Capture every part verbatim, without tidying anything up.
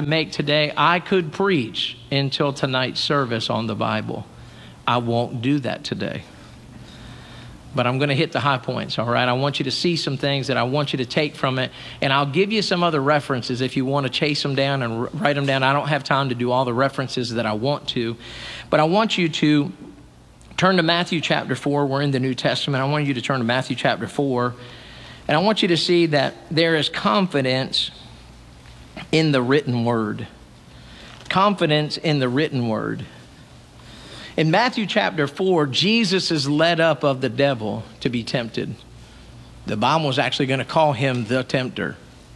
to make today, I could preach until tonight's service on the Bible. I won't do that today. But I'm going to hit the high points, all right? I want you to see some things that I want you to take from it. And I'll give you some other references if you want to chase them down and r- write them down. I don't have time to do all the references that I want to. But I want you to turn to Matthew chapter four. We're in the New Testament. I want you to turn to Matthew chapter four. And I want you to see that there is confidence in the written word. Confidence in the written word. In Matthew chapter four, Jesus is led up of the devil to be tempted. The Bible is actually going to call him the tempter.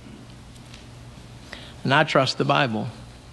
And I trust the Bible.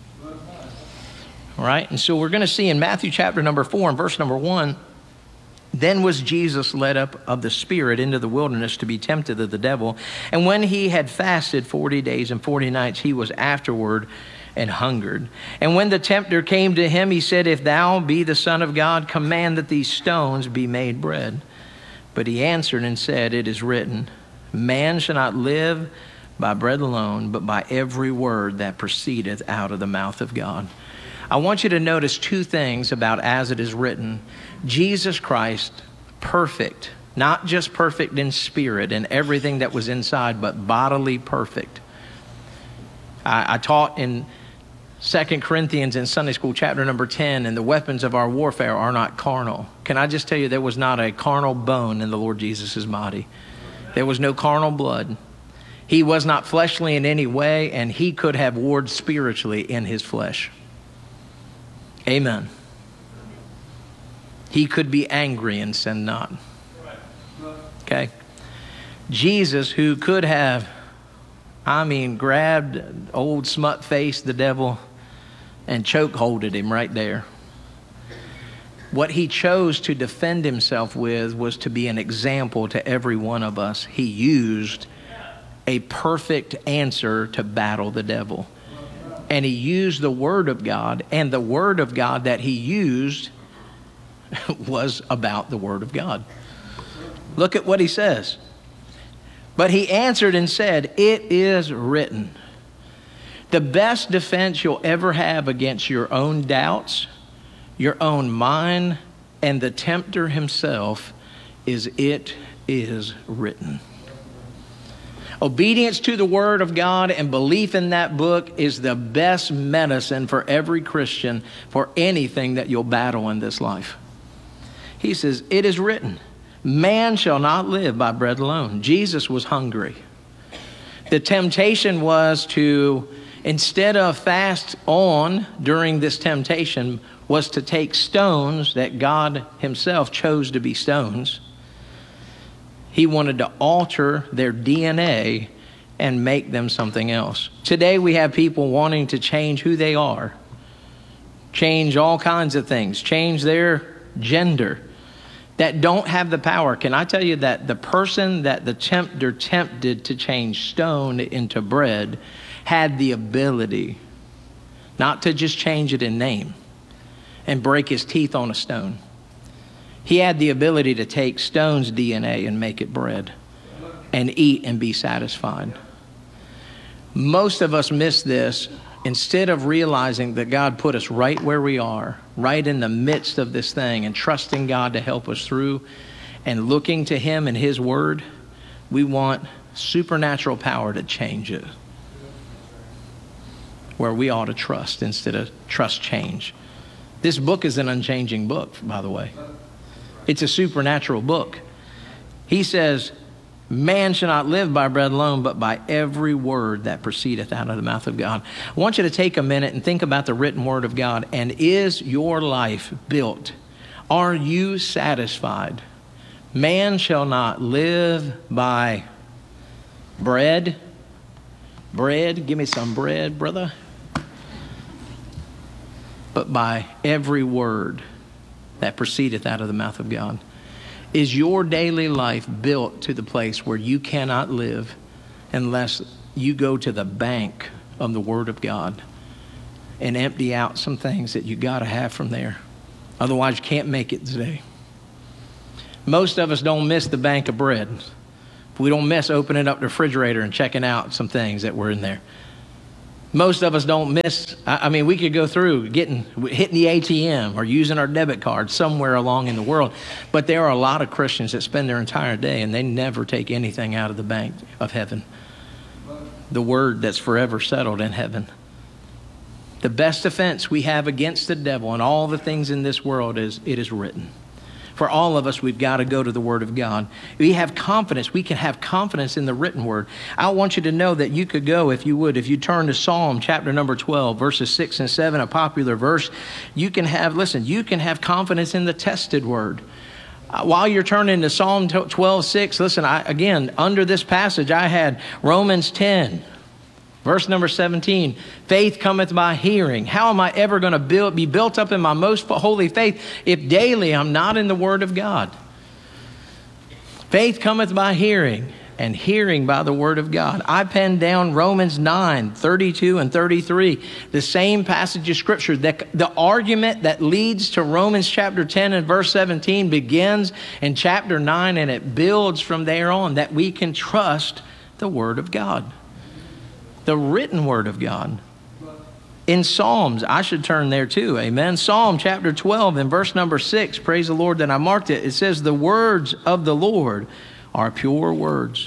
All right. And so we're going to see in Matthew chapter number four and verse number one, then was Jesus led up of the Spirit into the wilderness to be tempted of the devil. And when he had fasted forty days and forty nights, he was afterward and hungered. And when the tempter came to him, he said, if thou be the Son of God, command that these stones be made bread. But he answered and said, it is written, man shall not live by bread alone, but by every word that proceedeth out of the mouth of God. I want you to notice two things about as it is written. Jesus Christ, perfect, not just perfect in spirit and everything that was inside, but bodily perfect. I, I taught in Second Corinthians in Sunday school, chapter number ten, and the weapons of our warfare are not carnal. Can I just tell you, there was not a carnal bone in the Lord Jesus' body. There was no carnal blood. He was not fleshly in any way, and he could have warred spiritually in his flesh. Amen. He could be angry and sin not. Okay. Jesus, who could have, I mean, grabbed old smut face, the devil, and chokeholded him right there. What he chose to defend himself with was to be an example to every one of us. He used a perfect answer to battle the devil. And he used the Word of God, and the Word of God that he used was about the Word of God. Look at what he says. But he answered and said, it is written. The best defense you'll ever have against your own doubts, your own mind, and the tempter himself is it is written. Obedience to the Word of God and belief in that book is the best medicine for every Christian for anything that you'll battle in this life. He says, it is written, man shall not live by bread alone. Jesus was hungry. The temptation was to, instead of fast on during this temptation, was to take stones that God himself chose to be stones. He wanted to alter their D N A and make them something else. Today we have people wanting to change who they are, change all kinds of things, change their gender, that don't have the power. Can I tell you that the person that the tempter tempted to change stone into bread had the ability not to just change it in name and break his teeth on a stone. He had the ability to take stone's D N A and make it bread and eat and be satisfied. Most of us miss this instead of realizing that God put us right where we are, right in the midst of this thing, and trusting God to help us through and looking to him and his word. We want supernatural power to change it, where we ought to trust instead of trust change. This book is an unchanging book, by the way. It's a supernatural book. He says, man shall not live by bread alone, but by every word that proceedeth out of the mouth of God. I want you to take a minute and think about the written word of God. And is your life built? Are you satisfied? Man shall not live by bread. Bread, give me some bread, brother. But by every word that proceedeth out of the mouth of God. Is your daily life built to the place where you cannot live unless you go to the bank of the Word of God and empty out some things that you got to have from there? Otherwise, you can't make it today. Most of us don't miss the bank of bread. We don't miss opening up the refrigerator and checking out some things that were in there. Most of us don't miss, I mean, we could go through getting, hitting the A T M or using our debit card somewhere along in the world. But there are a lot of Christians that spend their entire day and they never take anything out of the bank of heaven. The word that's forever settled in heaven. The best defense we have against the devil and all the things in this world is it is written. For all of us, we've got to go to the Word of God. We have confidence. We can have confidence in the written Word. I want you to know that you could go, if you would, if you turn to Psalm chapter number twelve, verses six and seven, a popular verse, you can have, listen, you can have confidence in the tested Word. Uh, while you're turning to Psalm twelve, six, listen, I, again, under this passage, I had Romans ten. Verse number seventeen, faith cometh by hearing. How am I ever going to build, be built up in my most holy faith if daily I'm not in the Word of God? Faith cometh by hearing, and hearing by the Word of God. I penned down Romans nine, thirty-two and thirty-three, the same passage of Scripture. That the argument that leads to Romans chapter ten and verse seventeen begins in chapter nine, and it builds from there on, that we can trust the Word of God. The written Word of God. In Psalms, I should turn there too, amen. Psalm chapter twelve and verse number six, praise the Lord that I marked it. It says, the words of the Lord are pure words.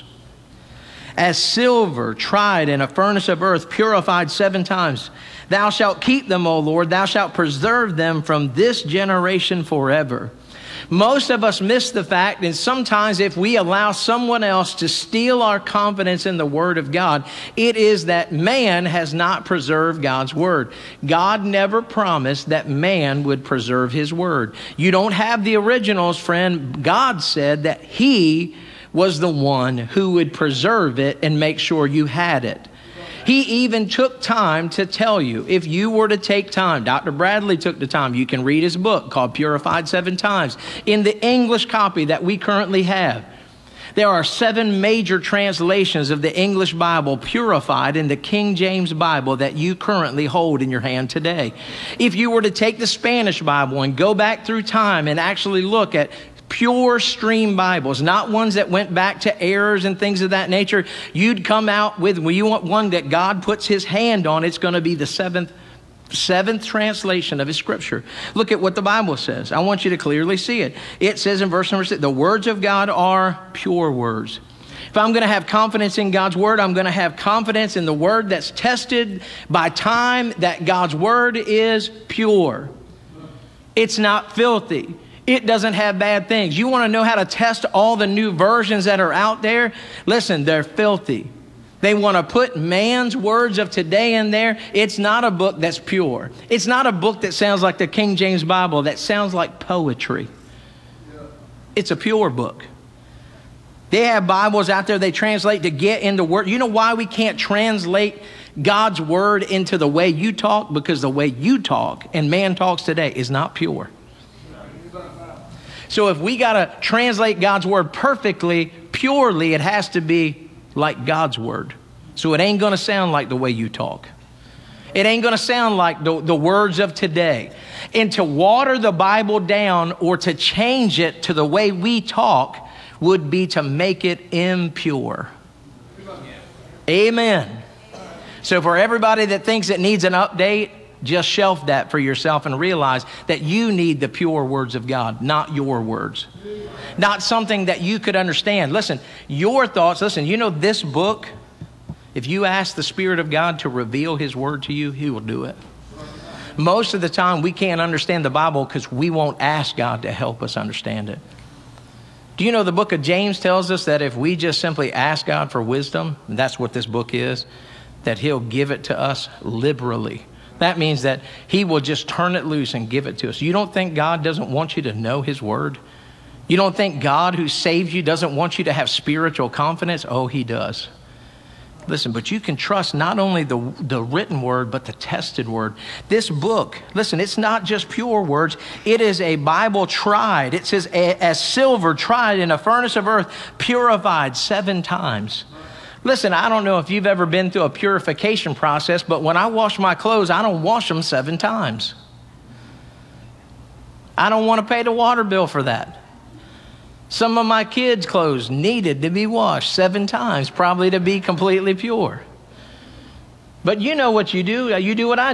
As silver tried in a furnace of earth, purified seven times. Thou shalt keep them, O Lord. Thou shalt preserve them from this generation forever. Most of us miss the fact, and sometimes if we allow someone else to steal our confidence in the Word of God, it is that man has not preserved God's Word. God never promised that man would preserve His Word. You don't have the originals, friend. God said that He was the one who would preserve it and make sure you had it. He even took time to tell you, if you were to take time, Doctor Bradley took the time, you can read his book called Purified Seven Times. In the English copy that we currently have, there are seven major translations of the English Bible purified in the King James Bible that you currently hold in your hand today. If you were to take the Spanish Bible and go back through time and actually look at pure stream Bibles, not ones that went back to errors and things of that nature, you'd come out with, well, you want one that God puts His hand on, it's going to be the seventh, seventh translation of His Scripture. Look at what the Bible says. I want you to clearly see it. It says in verse number six, the words of God are pure words. If I'm going to have confidence in God's Word, I'm going to have confidence in the Word that's tested by time, that God's Word is pure. It's not filthy. It doesn't have bad things. You want to know how to test all the new versions that are out there? Listen, they're filthy. They want to put man's words of today in there. It's not a book that's pure. It's not a book that sounds like the King James Bible, that sounds like poetry. It's a pure book. They have Bibles out there they translate to get into word. You know why we can't translate God's Word into the way you talk? Because the way you talk and man talks today is not pure. So if we got to translate God's Word perfectly, purely, it has to be like God's Word. So it ain't going to sound like the way you talk. It ain't going to sound like the, the words of today. And to water the Bible down or to change it to the way we talk would be to make it impure. Amen. So for everybody that thinks it needs an update, just shelf that for yourself and realize that you need the pure words of God, not your words. Not something that you could understand. Listen, your thoughts, listen, you know this book, if you ask the Spirit of God to reveal His Word to you, He will do it. Most of the time we can't understand the Bible because we won't ask God to help us understand it. Do you know the book of James tells us that if we just simply ask God for wisdom, and that's what this book is, that He'll give it to us liberally. That means that He will just turn it loose and give it to us. You don't think God doesn't want you to know His Word? You don't think God who saved you doesn't want you to have spiritual confidence? Oh, He does. Listen, but you can trust not only the, the written Word, but the tested Word. This book, listen, it's not just pure words. It is a Bible tried. It says, as silver tried in a furnace of earth, purified seven times. Listen, I don't know if you've ever been through a purification process, but when I wash my clothes, I don't wash them seven times. I don't want to pay the water bill for that. Some of my kids' clothes needed to be washed seven times, probably to be completely pure. But you know what you do. You do what I